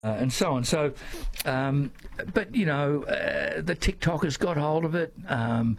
and so on. So, but the TikTokers got hold of it, and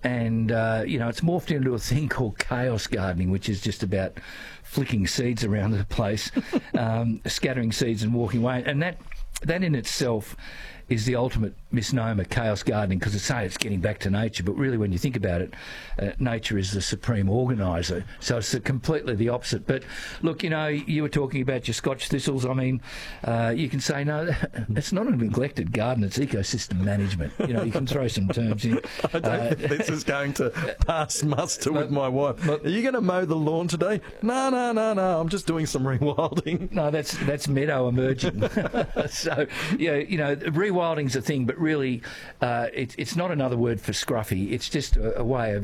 it's morphed into a thing called chaos gardening, which is just about flicking seeds around the place, scattering seeds and walking away, and that in itself is the ultimate misnomer, chaos gardening, because it's getting back to nature, but really when you think about it, nature is the supreme organiser, so it's completely the opposite. But look, you were talking about your Scotch thistles. I mean, you can say, no, it's not a neglected garden, it's ecosystem management. You can throw some terms in. I don't think this is going to pass muster with my wife. Are you going to mow the lawn today? No, I'm just doing some rewilding. No, that's meadow emerging. So, rewilding's a thing, but really it's not another word for scruffy. It's just a way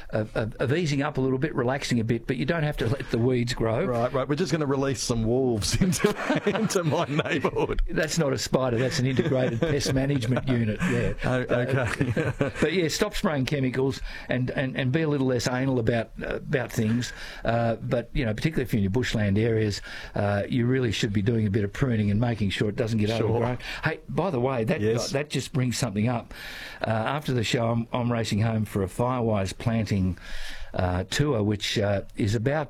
of easing up a little bit, relaxing a bit, but you don't have to let the weeds grow. Right. We're just going to release some wolves into my neighbourhood. That's not a spider, that's an integrated pest management unit. Yeah. Oh, okay. But yeah, stop spraying chemicals and be a little less anal about things. But particularly if you're in your bushland areas, you really should be doing a bit of pruning and making sure it doesn't get overgrown. Hey, by the way, that just brings something up. After the show, I'm racing home for a Firewise planting tour, which is about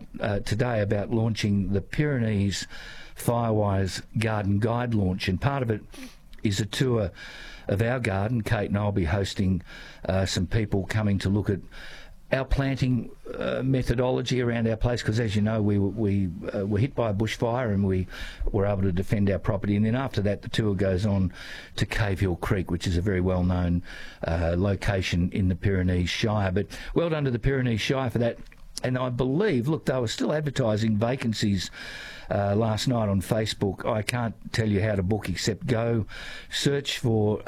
launching the Pyrenees Firewise Garden Guide launch, and part of it is a tour of our garden. Kate and I will be hosting some people coming to look at our planting methodology around our place, because as you know, we were hit by a bushfire and we were able to defend our property, and then after that the tour goes on to Cave Hill Creek, which is a very well known location in the Pyrenees Shire. But well done to the Pyrenees Shire for that. And I believe, look, they were still advertising vacancies last night on Facebook. I can't tell you how to book, except go search for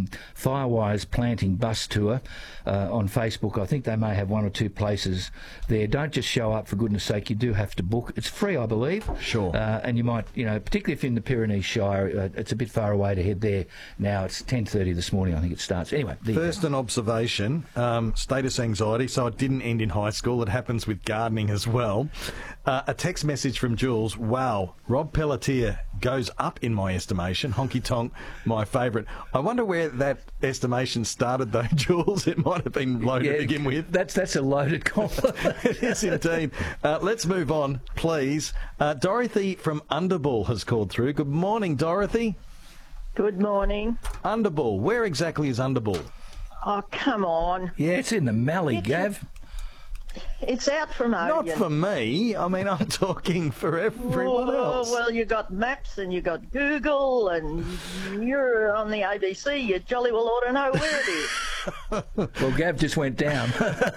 Firewise Planting Bus Tour on Facebook. I think they may have one or two places there. Don't just show up, for goodness sake. You do have to book. It's free, I believe. Sure. And you might, particularly if you're in the Pyrenees Shire, it's a bit far away to head there now. It's 10:30 this morning, I think it starts. Anyway. First, an observation, status anxiety, so it didn't end in high school. It happens with gardening as well. A text message from Jules. Wow, Rob Pelletier goes up in my estimation. Honky Tonk, my favourite. I wonder where that estimation started, though, Jules. It might have been low to begin with. That's a loaded compliment. It is indeed. Let's move on, please. Dorothy from Underbull has called through. Good morning, Dorothy. Good morning. Underbull. Where exactly is Underbull? Oh, come on. Yeah, it's in the Mallee, Gav. It's out from Odeon. Not for me. I mean, I'm talking for everyone else. Well, you got maps and you got Google, and you're on the ABC. You jolly well ought to know where it is. Well, Gav just went down.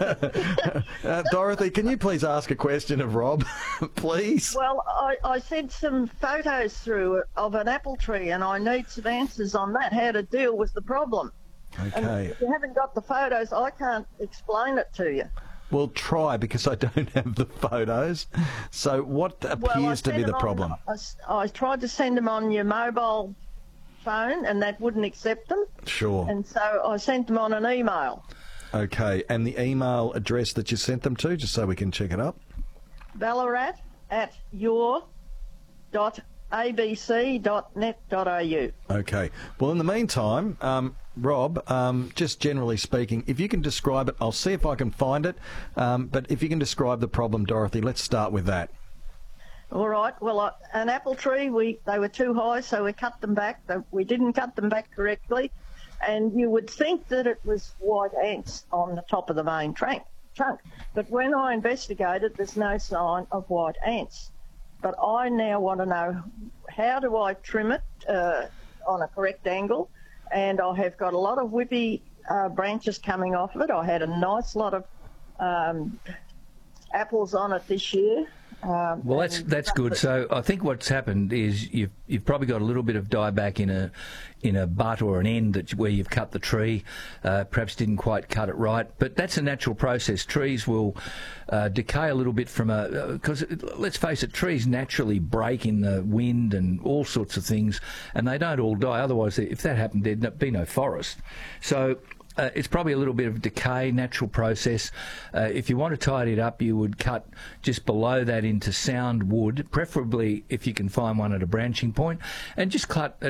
Dorothy, can you please ask a question of Rob, please? Well, I sent some photos through of an apple tree, and I need some answers on that, how to deal with the problem. Okay. And if you haven't got the photos, I can't explain it to you. Well, try, because I don't have the photos. So what appears to be the problem? I tried to send them on your mobile phone, and that wouldn't accept them. Sure. And so I sent them on an email. Okay, and the email address that you sent them to, just so we can check it up? ballarat@your.abc.net.au. Okay. Well, in the meantime, Rob, just generally speaking, if you can describe it, I'll see if I can find it. But if you can describe the problem, Dorothy, let's start with that. All right. Well, an apple tree, they were too high, so we cut them back. We didn't cut them back correctly, and you would think that it was white ants on the top of the main trunk. But when I investigated, there's no sign of white ants. But I now want to know, how do I trim it on a correct angle? And I have got a lot of whippy branches coming off of it. I had a nice lot of apples on it this year. Well, that's good. So I think what's happened is you've probably got a little bit of dieback in a butt or an end where you've cut the tree. Perhaps didn't quite cut it right, but that's a natural process. Trees will decay a little bit because let's face it, trees naturally break in the wind and all sorts of things, and they don't all die. Otherwise, if that happened, there'd be no forest. So it's probably a little bit of decay, natural process. If you want to tidy it up, you would cut just below that into sound wood, preferably if you can find one at a branching point, and just cut